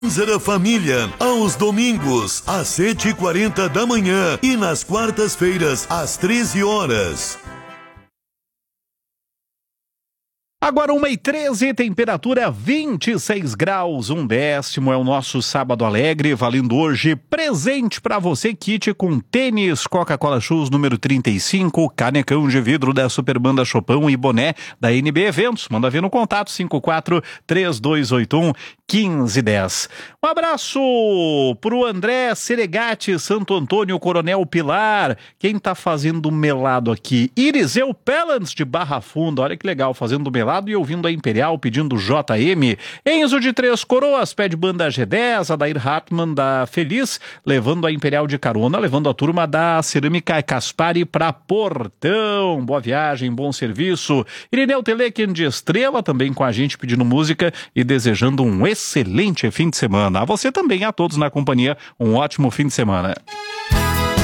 Da Família, aos domingos, às 7h40 da manhã e nas quartas-feiras, às 13 horas. Agora 1h13, temperatura 26 graus, 1/10 é o nosso Sábado Alegre, valendo hoje presente pra você, kit com tênis Coca-Cola Shoes número 35, canecão de vidro da Superbanda Chopão e boné da NB Eventos. Manda ver no contato 54-3281-1510. Um abraço pro André Seregati, Santo Antônio, Coronel Pilar. Quem tá fazendo melado aqui? Iriseu Pelans de Barra Funda, olha que legal, fazendo melado e ouvindo a Imperial, pedindo JM. Enzo de Três Coroas pede banda G10, Adair Hartmann da Feliz, levando a Imperial de carona, levando a turma da Cerâmica Caspari pra Portão. Boa viagem, bom serviço. Irineu Teleken de Estrela também com a gente pedindo música e desejando um excelente fim de semana. A você também, a todos na companhia, um ótimo fim de semana.